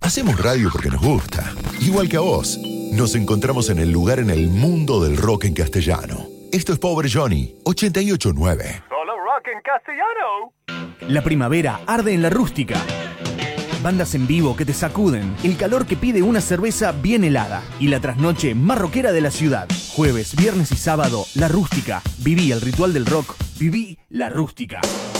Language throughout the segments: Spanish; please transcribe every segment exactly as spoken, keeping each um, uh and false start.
Hacemos radio porque nos gusta. Igual que a vos. Nos encontramos en el lugar en el mundo del rock en castellano. Esto es Pobre Johnny, ochenta y ocho punto nueve. Solo rock en castellano. La primavera arde en La Rústica. Bandas en vivo que te sacuden, el calor que pide una cerveza bien helada y la trasnoche más rockera de la ciudad. Jueves, viernes y sábado, La Rústica. Viví el ritual del rock. Viví La Rústica.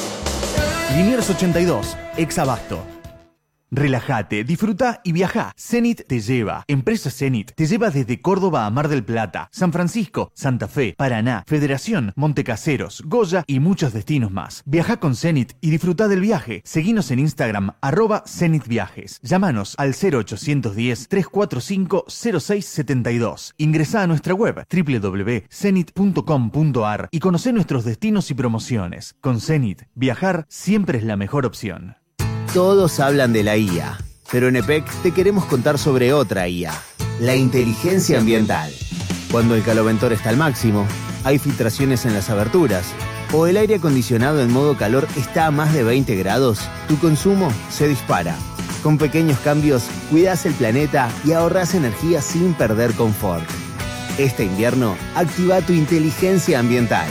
Liniers ochenta y dos, ex Abasto. Relájate, disfruta y viaja. Zenit te lleva. Empresa Zenit te lleva desde Córdoba a Mar del Plata, San Francisco, Santa Fe, Paraná, Federación, Montecaseros, Goya y muchos destinos más. Viaja con Zenit y disfruta del viaje. Seguinos en Instagram, arroba Zenit Viajes. Llámanos al cero ochocientos diez, trescientos cuarenta y cinco, cero seis setenta y dos. Ingresá a nuestra web doble u doble u doble u punto zenit punto com punto a r y conocé nuestros destinos y promociones. Con Zenit, viajar siempre es la mejor opción. Todos hablan de la I A, pero en E P E C te queremos contar sobre otra I A, la inteligencia ambiental. Cuando el caloventor está al máximo, hay filtraciones en las aberturas, o el aire acondicionado en modo calor está a más de veinte grados, tu consumo se dispara. Con pequeños cambios, cuidas el planeta y ahorras energía sin perder confort. Este invierno, activa tu inteligencia ambiental.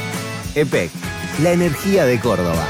E P E C, la energía de Córdoba.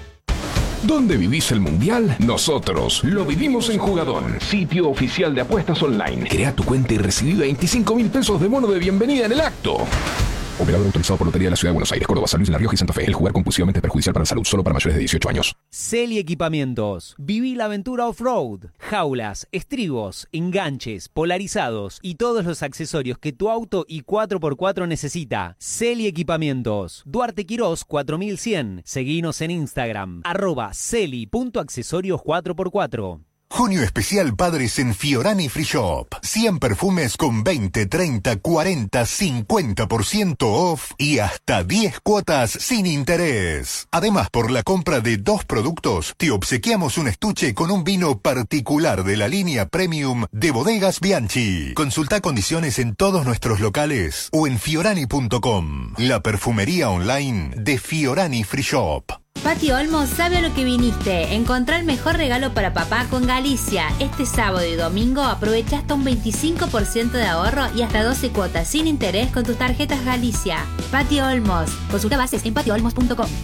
¿Dónde vivís el Mundial? Nosotros lo vivimos en Jugadón, sitio oficial de apuestas online. Crea tu cuenta y recibí veinticinco mil pesos de bono de bienvenida en el acto. Operador autorizado por Lotería de la Ciudad de Buenos Aires, Córdoba, San Luis, La Rioja y Santa Fe. El jugar compulsivamente es perjudicial para la salud, solo para mayores de dieciocho años. Celi Equipamientos. Viví la aventura off-road. Jaulas, estribos, enganches, polarizados y todos los accesorios que tu auto y cuatro por cuatro necesita. Celi Equipamientos. Duarte Quirós cuatro mil cien. Seguinos en Instagram, arroba celi punto accesorios cuatro por cuatro. Junio especial Padres en Fiorani Free Shop. cien perfumes con veinte, treinta, cuarenta, cincuenta por ciento off y hasta diez cuotas sin interés. Además, por la compra de dos productos, te obsequiamos un estuche con un vino particular de la línea Premium de Bodegas Bianchi. Consulta condiciones en todos nuestros locales o en fiorani punto com. La perfumería online de Fiorani Free Shop. Pati Olmos sabe a lo que viniste. Encontrá el mejor regalo para papá con Galicia. Este sábado y domingo aprovecha hasta un veinticinco por ciento de ahorro y hasta doce cuotas sin interés con tus tarjetas Galicia. Pati Olmos. Consulta bases en pati olmos punto com.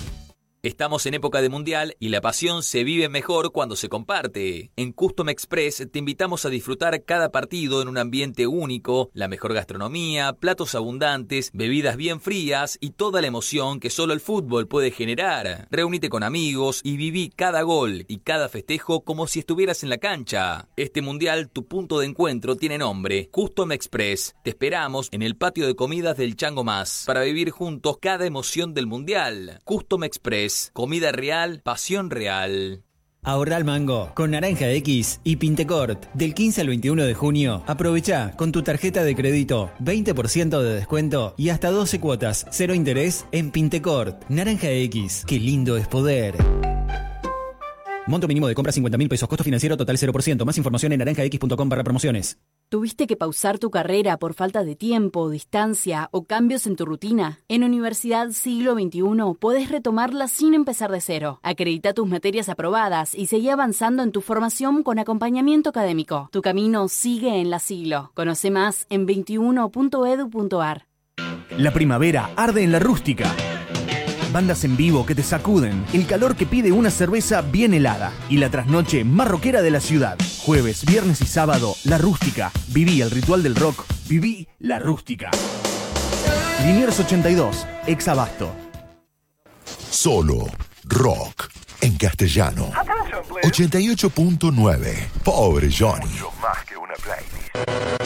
Estamos en época de mundial y la pasión se vive mejor cuando se comparte. En Custom Express te invitamos a disfrutar cada partido en un ambiente único, la mejor gastronomía, platos abundantes, bebidas bien frías y toda la emoción que solo el fútbol puede generar. Reúnete con amigos y viví cada gol y cada festejo como si estuvieras en la cancha. Este mundial, tu punto de encuentro tiene nombre, Custom Express. Te esperamos en el patio de comidas del Chango Más para vivir juntos cada emoción del mundial. Custom Express. Comida real, pasión real. Ahorra al mango con Naranja X y Pintecort. Del quince al veintiuno de junio, aprovecha con tu tarjeta de crédito veinte por ciento de descuento y hasta doce cuotas, cero interés en Pintecort. Naranja X, qué lindo es poder. Monto mínimo de compra cincuenta mil pesos, costo financiero total cero por ciento. Más información en naranja x punto com barra promociones. ¿Tuviste que pausar tu carrera por falta de tiempo, distancia o cambios en tu rutina? En Universidad Siglo veintiuno podés retomarla sin empezar de cero. Acredita tus materias aprobadas y seguí avanzando en tu formación con acompañamiento académico. Tu camino sigue en la Siglo. Conoce más en veintiuno punto edu punto ar. La primavera arde en La Rústica. Bandas en vivo que te sacuden, el calor que pide una cerveza bien helada y la trasnoche más rockera de la ciudad. Jueves, viernes y sábado, La Rústica. Viví el ritual del rock. Viví La Rústica. Liniers ochenta y dos, ex Abasto. Solo rock en castellano. ochenta y ocho punto nueve. Pobre Johnny. Mucho más que una playlist.